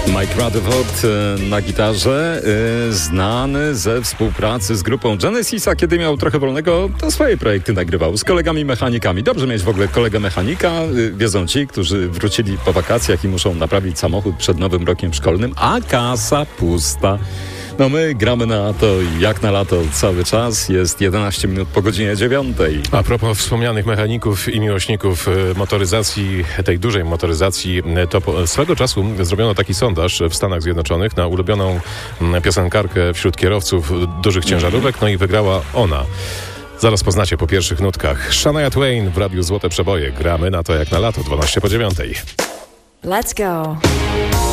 Mike Rutherford na gitarze, znany ze współpracy z grupą Genesis, a kiedy miał trochę wolnego, to swoje projekty nagrywał z kolegami mechanikami. Dobrze mieć w ogóle kolegę mechanika, wiedzą ci, którzy wrócili po wakacjach i muszą naprawić samochód przed nowym rokiem szkolnym, a kasa pusta. No my gramy na to jak na lato cały czas. Jest 11 minut po godzinie 9. A propos wspomnianych mechaników i miłośników motoryzacji, tej dużej motoryzacji, to swego czasu zrobiono taki sondaż w Stanach Zjednoczonych na ulubioną piosenkarkę wśród kierowców dużych ciężarówek, no i wygrała ona. Zaraz poznacie po pierwszych nutkach. Shania Twain w Radiu Złote Przeboje. Gramy na to jak na lato, 12 po 9. Let's go.